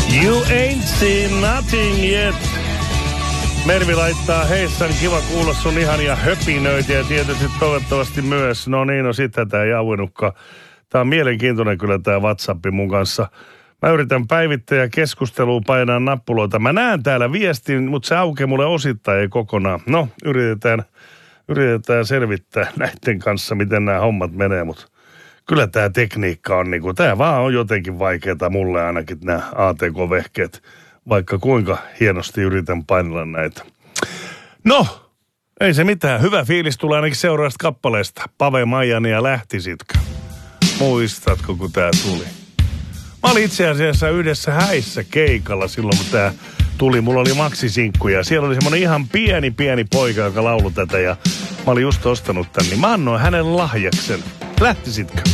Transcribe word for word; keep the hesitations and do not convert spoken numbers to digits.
You ain't seen nothing yet. Mervi laittaa, heissan, kiva kuulla sun ihania höpinöitä ja tietysti toivottavasti myös. No niin, no sitten tää Jauenukka. Tää on mielenkiintoinen kyllä tää WhatsApp mun kanssa. Mä yritän päivittää ja keskustelua painaa nappuloita. Mä näen täällä viestin, mutta se aukeaa mulle osittain ei kokonaan. No, yritetään, yritetään selvittää näiden kanssa, miten nämä hommat menee, mutta kyllä tää tekniikka on niinku, tää vaan on jotenkin vaikeaa mulle ainakin nämä A T K-vehkeet, vaikka kuinka hienosti yritän painella näitä. No, ei se mitään. Hyvä fiilis tulee ainakin seuraavasta kappaleesta. Pave Maijan ja Lähtisitkö? Muistatko, kun tää tuli? Mä olin itse asiassa yhdessä häissä keikalla silloin, kun tää tuli. Mulla oli maksisinkkuja ja siellä oli semmonen ihan pieni, pieni poika, joka laulu tätä ja mä olin just ostanut tän, niin mä annoin hänelle lahjaksen. Lähtisitkö?